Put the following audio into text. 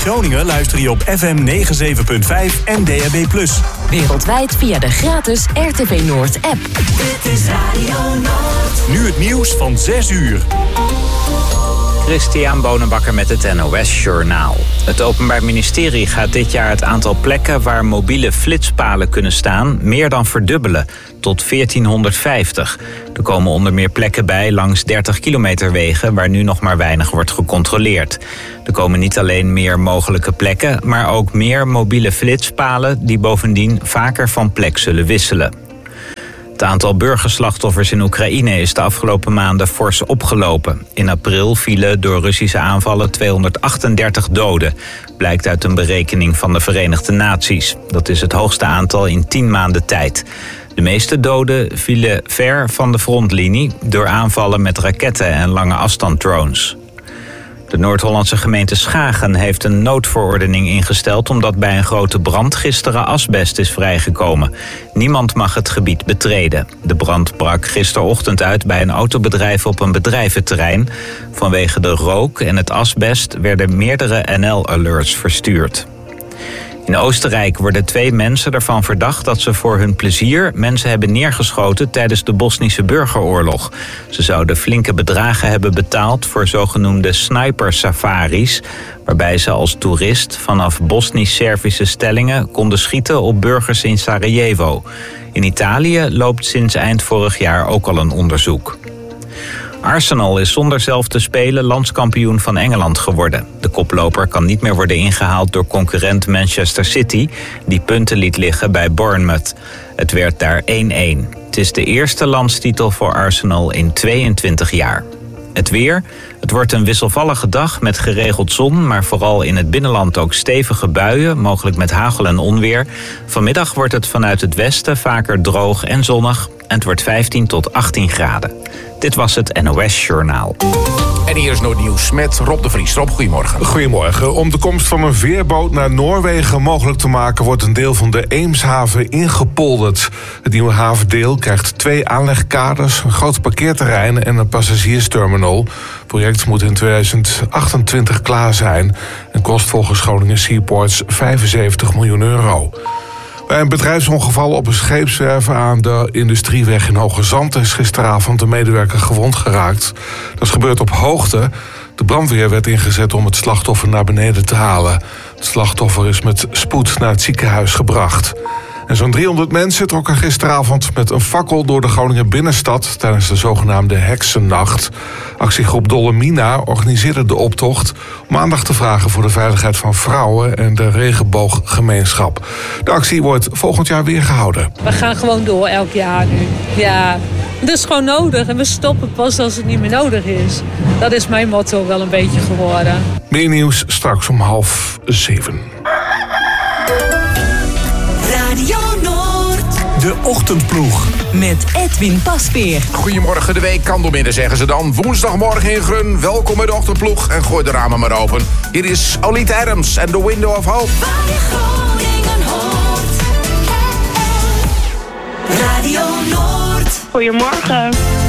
Groningen luister je op FM 97.5 en DAB+. Wereldwijd via de gratis RTV Noord app. Dit is Radio Noord. Nu het nieuws van 6 uur. Christian Bonenbakker met het NOS Journaal. Het Openbaar Ministerie gaat dit jaar het aantal plekken waar mobiele flitspalen kunnen staan meer dan verdubbelen, tot 1450. Er komen onder meer plekken bij langs 30 kilometer wegen waar nu nog maar weinig wordt gecontroleerd. Er komen niet alleen meer mogelijke plekken, maar ook meer mobiele flitspalen die bovendien vaker van plek zullen wisselen. Het aantal burgerslachtoffers in Oekraïne is de afgelopen maanden fors opgelopen. In april vielen door Russische aanvallen 238 doden, blijkt uit een berekening van de Verenigde Naties. Dat is het hoogste aantal in 10 maanden tijd. De meeste doden vielen ver van de frontlinie door aanvallen met raketten en lange afstanddrones. De Noord-Hollandse gemeente Schagen heeft een noodverordening ingesteld omdat bij een grote brand gisteren asbest is vrijgekomen. Niemand mag het gebied betreden. De brand brak gisterochtend uit bij een autobedrijf op een bedrijventerrein. Vanwege de rook en het asbest werden meerdere NL-alerts verstuurd. In Oostenrijk worden 2 mensen ervan verdacht dat ze voor hun plezier mensen hebben neergeschoten tijdens de Bosnische burgeroorlog. Ze zouden flinke bedragen hebben betaald voor zogenoemde sniper-safaris, waarbij ze als toerist vanaf Bosnisch-Servische stellingen konden schieten op burgers in Sarajevo. In Italië loopt sinds eind vorig jaar ook al een onderzoek. Arsenal is zonder zelf te spelen landskampioen van Engeland geworden. De koploper kan niet meer worden ingehaald door concurrent Manchester City, die punten liet liggen bij Bournemouth. Het werd daar 1-1. Het is de eerste landstitel voor Arsenal in 22 jaar. Het weer. Het wordt een wisselvallige dag met geregeld zon, maar vooral in het binnenland ook stevige buien, mogelijk met hagel en onweer. Vanmiddag wordt het vanuit het westen vaker droog en zonnig en het wordt 15 tot 18 graden. Dit was het NOS Journaal. En hier is Noordnieuws met Rob de Vries. Rob, goedemorgen. Goedemorgen. Om de komst van een veerboot naar Noorwegen mogelijk te maken, wordt een deel van de Eemshaven ingepolderd. Het nieuwe havendeel krijgt 2 aanlegkaders, een groot parkeerterrein en een passagiersterminal. Het project moet in 2028 klaar zijn en kost volgens Groningen Seaports 75 miljoen euro. Bij een bedrijfsongeval op een scheepswerf aan de Industrieweg in Hoogezand is gisteravond een medewerker gewond geraakt. Dat is gebeurd op hoogte. De brandweer werd ingezet om het slachtoffer naar beneden te halen. Het slachtoffer is met spoed naar het ziekenhuis gebracht. En zo'n 300 mensen trokken gisteravond met een fakkel door de Groninger binnenstad tijdens de zogenaamde Heksennacht. Actiegroep Dollemina organiseerde de optocht om aandacht te vragen voor de veiligheid van vrouwen en de regenbooggemeenschap. De actie wordt volgend jaar weer gehouden. We gaan gewoon door elk jaar nu. Ja, dat is gewoon nodig en we stoppen pas als het niet meer nodig is. Dat is mijn motto wel een beetje geworden. Meer nieuws straks om 6:30. Radio Noord. De Ochtendploeg. Met Edwin Pasveer. Goedemorgen, de week kan doormidden, zeggen ze dan. Woensdagmorgen in Grun, welkom bij de Ochtendploeg. En gooi de ramen maar open. Hier is Olita Adams en The Window of Hope. Waar je Groningen hoort. Radio Noord. Goedemorgen.